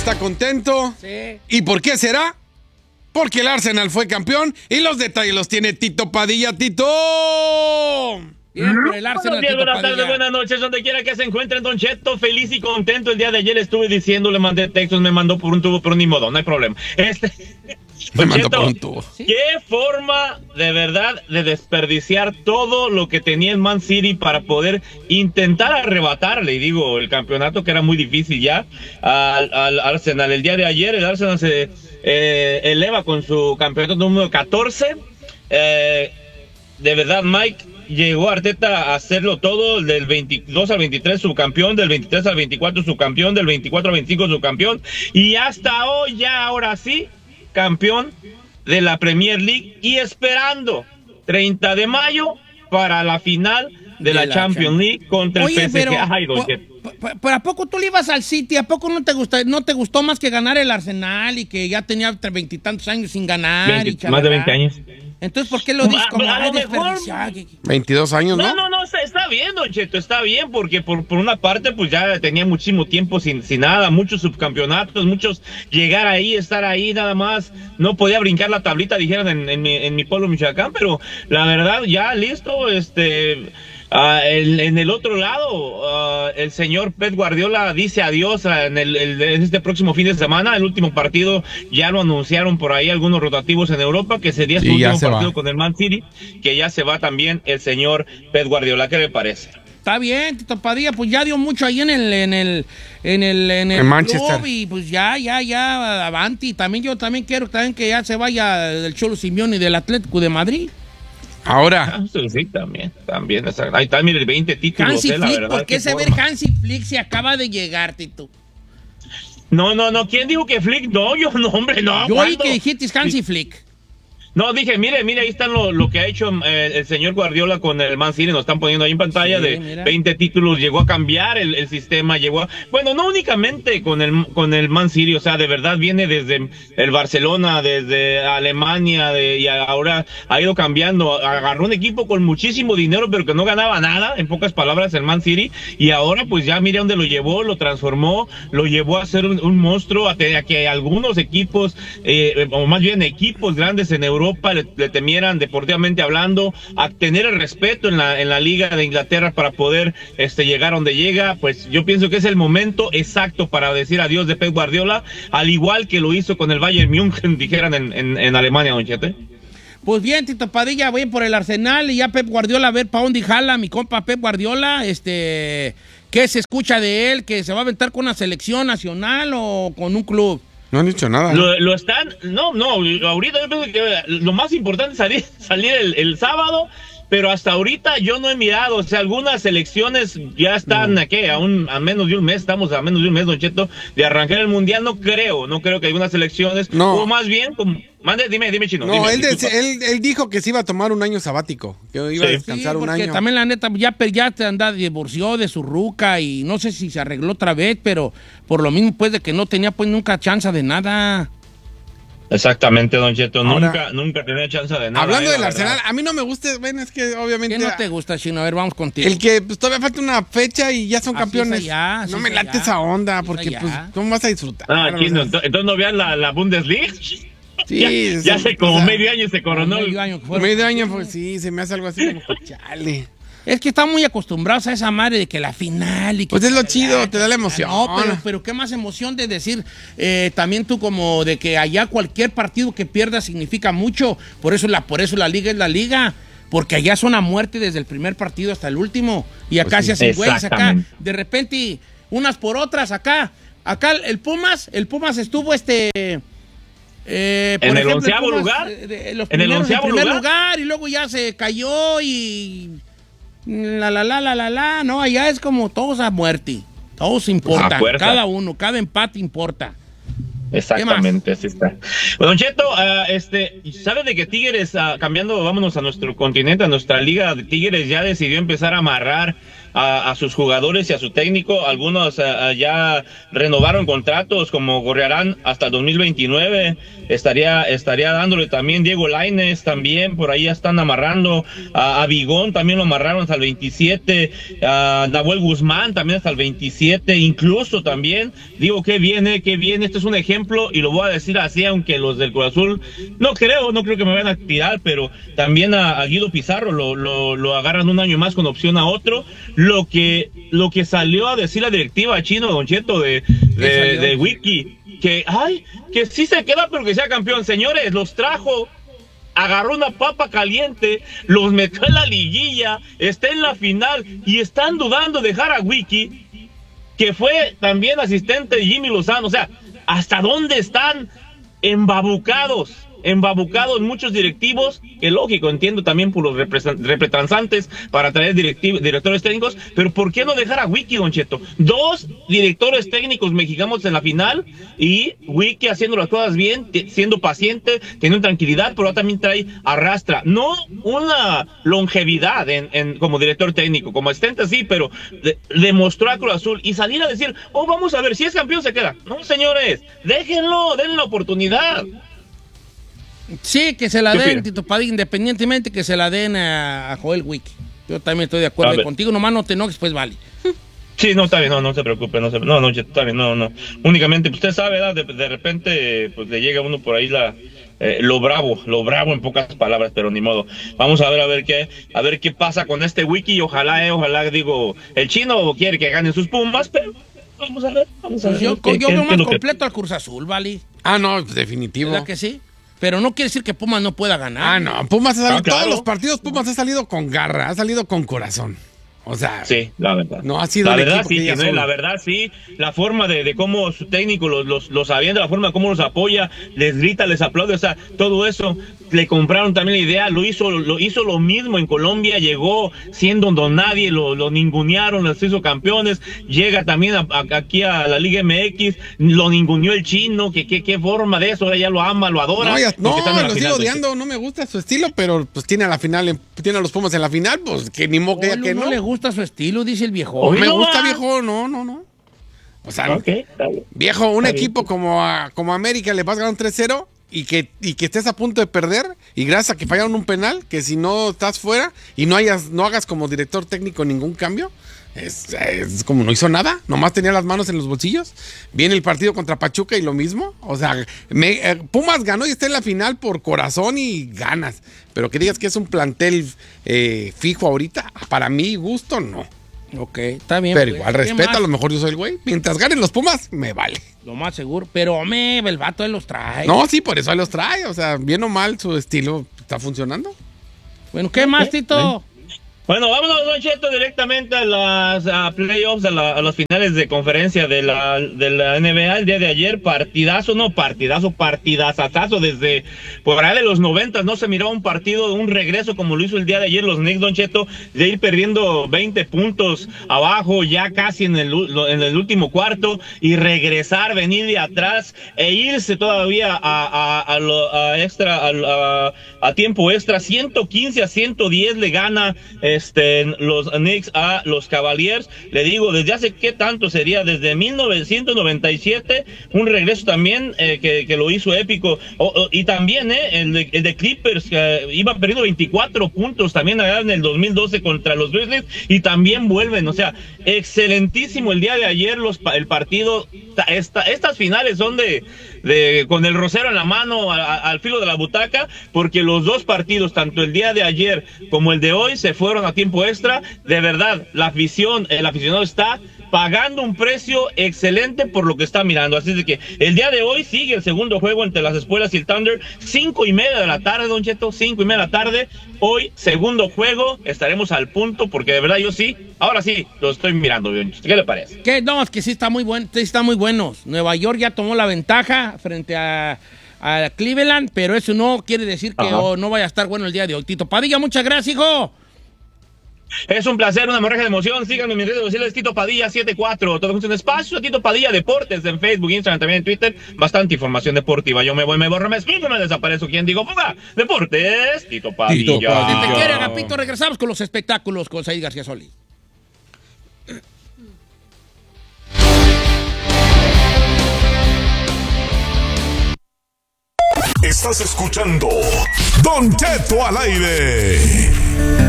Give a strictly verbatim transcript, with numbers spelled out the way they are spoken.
está contento. Sí. ¿Y por qué será? Porque el Arsenal fue campeón y los detalles los tiene Tito Padilla. ¡Tito! Bien por el Arsenal, Buenos días, Tito buenas Padilla. tardes, buenas noches, donde quiera que se encuentren, Don Cheto, feliz y contento. El día de ayer estuve diciendo, le mandé textos, me mandó por un tubo, pero ni modo, no hay problema. Este, Me Don mandó Cheto, por un tubo. ¿qué forma de verdad de desperdiciar todo lo que tenía el Man City para poder intentar arrebatarle, y digo, el campeonato que era muy difícil ya, al, al Arsenal? El día de ayer el Arsenal se eh, eleva con su campeonato número catorce. Eh, de verdad, Mike, llegó Arteta a hacerlo todo, del veintidós al veintitrés subcampeón, del veintitrés al veinticuatro subcampeón, del veinticuatro al veinticinco subcampeón, y hasta hoy ya, ahora sí, campeón de la Premier League, y esperando treinta de mayo para la final de, de la, la Champions League contra Oye, el P S G. pero, Ay, don pero, pero ¿a poco tú le ibas al City? ¿A poco no te gustó, no te gustó más que ganar el Arsenal y que ya tenía veintitantos años sin ganar? veinte, y más de veinte años. Entonces, ¿por qué lo dices como a, a ay, lo mejor, veintidós años, ¿no? No, no, no, está, está bien, Don Cheto, está bien, porque por, por una parte, pues ya tenía muchísimo tiempo sin, sin nada, muchos subcampeonatos, muchos llegar ahí, estar ahí, nada más, no podía brincar la tablita, dijeron en, en, mi, en mi pueblo, Michoacán, pero la verdad, ya listo, este... Uh, el, en el otro lado, uh, el señor Pep Guardiola dice adiós en, el, el, en este próximo fin de semana. El último partido ya lo anunciaron por ahí algunos rotativos en Europa, que sería su sí, último partido va. con el Man City, que ya se va también el señor Pep Guardiola. ¿Qué le parece? Está bien, Tito Padilla, pues ya dio mucho ahí en el en el en el en el en Manchester, y pues ya ya ya avanti. También yo también quiero también que ya se vaya del Cholo Simeone y del Atlético de Madrid. Ahora. Ah, sí, sí, también, también. Ahí está, mire, veinte títulos. Hansi eh, la Flick, verdad, ¿por qué se ve Hansi Flick si acaba de llegar, Tito? No, no, no, ¿quién dijo que Flick? No, yo no, hombre, no. Yo oí que dijiste Hansi sí. Flick. No, dije, mire, mire, ahí está lo, lo que ha hecho eh, el señor Guardiola con el Man City, nos están poniendo ahí en pantalla, sí, de mira. veinte títulos, llegó a cambiar el, el sistema, llegó a, bueno, no únicamente con el con el Man City, o sea, de verdad viene desde el Barcelona, desde Alemania, de, y ahora ha ido cambiando, agarró un equipo con muchísimo dinero, pero que no ganaba nada, en pocas palabras, el Man City, y ahora pues ya mire dónde lo llevó, lo transformó, lo llevó a ser un, un monstruo, a, a que algunos equipos, eh, o más bien equipos grandes en Europa, Le, le temieran deportivamente hablando, a tener el respeto en la en la Liga de Inglaterra para poder este llegar donde llega. Pues yo pienso que es el momento exacto para decir adiós de Pep Guardiola, al igual que lo hizo con el Bayern München, dijeran en, en, en Alemania, Don Chete. Pues bien, Tito Padilla, voy por el Arsenal y ya Pep Guardiola, a ver para dónde jala mi compa Pep Guardiola, este, ¿qué se escucha de él? ¿Que se va a aventar con una selección nacional o con un club? No han dicho nada. Lo, lo están, no, no, ahorita yo pienso que lo más importante es salir, salir el, el sábado, pero hasta ahorita yo no he mirado, o sea, algunas selecciones ya están, no. ¿a qué? A, un, a menos de un mes, estamos a menos de un mes, Don Cheto, de arrancar el Mundial, no creo, no creo que algunas selecciones, no. o más bien, como, mande, dime, dime, Chino. No, dime, él, de, él, él dijo que se iba a tomar un año sabático, que iba sí. a descansar sí, un año. También la neta, ya, ya te anda, divorció de su ruca y no sé si se arregló otra vez, pero por lo mismo, pues, de que no tenía, pues, nunca chance de nada. Exactamente, Don Cheto, Ahora, nunca, nunca tenía chance de nada. Hablando eh, del Arsenal, a mí no me gusta, bueno, es que obviamente... ¿Qué no te gusta, Chino? A ver, vamos contigo. El que pues, todavía falta una fecha y ya son así campeones. Allá, no me late allá. esa onda, porque pues, ¿cómo vas a disfrutar? Ah, Chino, entonces, entonces no veas la, la Bundesliga. Sí, ya, ya hace como o sea, medio año se coronó. Medio año, que medio año pues sí, se me hace algo así como chale. Es que están muy acostumbrados a esa madre de que la final y que... Pues es lo chido, la, te da la emoción. No, pero, pero qué más emoción de decir, eh, también tú como de que allá cualquier partido que pierdas significa mucho, por eso la, por eso la liga es la liga, porque allá son a muerte desde el primer partido hasta el último, y acá pues sí. se hacen güeyes, acá de repente unas por otras, acá, acá el Pumas, el Pumas estuvo este... Eh, por en ejemplo, el onceavo Pumas, lugar, eh, los en el onceavo primer lugar? lugar y luego ya se cayó y... La, la, la, la, la, la, no, allá es como todos a muerte. Todos importan, cada uno, cada empate importa. Exactamente, así está. Bueno, Don Cheto, uh, este, ¿sabe de que Tigres, uh, cambiando, vámonos a nuestro continente, a nuestra liga de Tigres, ya decidió empezar a amarrar a, a sus jugadores y a su técnico. Algunos uh, ya renovaron contratos, como Gorriarán hasta el dos mil veintinueve. Estaría, estaría dándole también Diego Lainez, también por ahí ya están amarrando. Uh, a Bigón también lo amarraron hasta el veintisiete. Uh, Nahuel Guzmán también hasta el veintisiete. Incluso también, digo, que viene, que viene. Este es un ejemplo y lo voy a decir así, aunque los del Cruz Azul, no creo, no creo que me vayan a tirar, pero también a, a Guido Pizarro lo, lo, lo agarran un año más con opción a otro. Lo que, lo que salió a decir la directiva Chino, Don Cheto, de, de, de Wiki, que, ay, que sí se queda, pero que sea campeón. Señores, los trajo, agarró una papa caliente, los metió en la liguilla, está en la final y están dudando de dejar a Wiki, que fue también asistente de Jimmy Lozano. O sea, ¿hasta dónde están embabucados? Embabucados muchos directivos, que lógico, entiendo también por los representantes para traer directores técnicos, pero ¿por qué no dejar a Wiki, Don Cheto? Dos directores técnicos mexicanos en la final y Wiki haciendo las cosas bien, siendo paciente, teniendo tranquilidad, pero también trae arrastra, no una longevidad en, en, como director técnico, como asistente sí, pero de, demostró a Cruz Azul y salir a decir, oh, vamos a ver, si es campeón se queda. No, señores, déjenlo, denle la oportunidad. Sí, que se la den, Tito Padilla, independientemente que se la den a, a Joel Wiki. Yo también estoy de acuerdo contigo, nomás no te enojes, pues vale. Sí, no, está bien, no, no se preocupe, no se, no, no, está bien, no, no. Únicamente, usted sabe, ¿verdad? De, de repente, pues le llega a uno por ahí la, eh, lo bravo, lo bravo en pocas palabras, pero ni modo. Vamos a ver, a ver qué, a ver qué pasa con este Wiki y ojalá, eh, ojalá, digo, el Chino quiere que ganen sus Pumas, pero vamos a ver, vamos a ver. Yo, qué, yo qué, veo qué más lo completo que... al Cruz Azul, ¿vale? Ah, no, definitivo. ¿Verdad que sí? Pero no quiere decir que Pumas no pueda ganar. Ah, no, Pumas ha salido, ah, claro. todos los partidos Pumas ha salido con garra, ha salido con corazón. O sea, sí, la verdad. No ha sido la el verdad, equipo sí, que ya no, solo. la verdad, sí. La forma de, de cómo su técnico los, los, los avienta, la forma de cómo los apoya, les grita, les aplaude, o sea, todo eso. Le compraron también la idea, lo hizo, lo hizo lo mismo en Colombia, llegó siendo don nadie, lo, lo ningunearon, los hizo campeones, llega también a, a, aquí a la Liga M X, lo ninguneó el Chino, que qué qué forma de eso, ahora ya lo ama, lo adora. No, ya, no lo sigo final, odiando, no me gusta su estilo, pero pues tiene a la final, tiene a los Pumas en la final, pues que ni modo que, no, que no no. le gusta su estilo, dice el viejo. Oh, me no gusta, va. viejo, no, no, no. O sea, okay, está bien. viejo, un Está equipo bien. como, a, como América le vas ganando tres cero y que, y que estés a punto de perder y gracias a que fallaron un penal, que si no estás fuera y no, hayas, no hagas como director técnico ningún cambio, es, es como no hizo nada, nomás tenía las manos en los bolsillos. Viene el partido contra Pachuca y lo mismo. O sea, me, eh, Pumas ganó y está en la final por corazón y ganas. Pero que digas que es un plantel eh, fijo ahorita, para mi gusto, no. Ok, está bien. Pero pues, igual ¿qué respeto, más? a lo mejor yo soy el güey. Mientras ganen los Pumas, me vale. Lo más seguro. Pero, hombre, el vato él los trae. No, sí, por eso ahí los trae. O sea, bien o mal, su estilo está funcionando. Bueno, ¿qué más, Tito? Bueno, vámonos, Don Cheto, directamente a las a playoffs, a, la, a los finales de conferencia de la, de la N B A el día de ayer. Partidazo, no, partidazo, partidazazazo. Desde por allá de los noventas no se miraba un partido, un regreso como lo hizo el día de ayer los Knicks, Don Cheto, de ir perdiendo veinte puntos abajo, ya casi en el, en el último cuarto, y regresar, venir de atrás e irse todavía a, a, a, lo, a extra, a, a, a tiempo extra. ciento quince a ciento diez le gana Este, los Knicks a los Cavaliers. Le digo, desde hace qué tanto sería, desde mil novecientos noventa y siete, un regreso también eh, que, que lo hizo épico. O, o, y también eh, el, de, el de Clippers, que iba perdiendo veinticuatro puntos también allá en el dos mil doce contra los Grizzlies, y también vuelven. O sea, excelentísimo el día de ayer los, el partido. Esta, estas finales son de, de con el rosero en la mano, a, a, al filo de la butaca, porque los dos partidos, tanto el día de ayer como el de hoy, se fueron a tiempo extra. De verdad, la afición, el aficionado está pagando un precio excelente por lo que está mirando. Así es de que el día de hoy sigue el segundo juego entre las Espuelas y el Thunder, cinco y media de la tarde, Don Cheto, cinco y media de la tarde. Hoy, segundo juego, estaremos al punto, porque de verdad yo sí, ahora sí, lo estoy mirando, Don Cheto. ¿Qué le parece? ¿Qué? No, es que sí está muy bueno, sí está muy buenos. Nueva York ya tomó la ventaja frente a, a Cleveland, pero eso no quiere decir que oh, no vaya a estar bueno el día de hoy. Tito Padilla, muchas gracias, hijo. Es un placer, una morreja de emoción. Síganme en mis redes sociales, Tito Padilla setenta y cuatro. Todo junto en espacio, Tito Padilla Deportes en Facebook, Instagram, también en Twitter. Bastante información deportiva. Yo me voy, me borro, me escribo, me desaparezco. ¿Quién digo? Fuga. Deportes, Tito Padilla. Tito Padilla. Si te quiere, Agapito, regresamos con los espectáculos con Said García Solís. Estás escuchando Don Cheto al aire.